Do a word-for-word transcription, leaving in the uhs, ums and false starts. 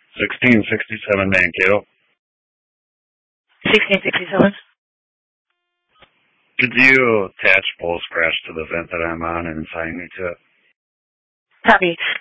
sixteen sixty-seven Mankato. sixteen sixty-seven. Could you attach pole scratch to the vent that I'm on and sign me to it? Copy.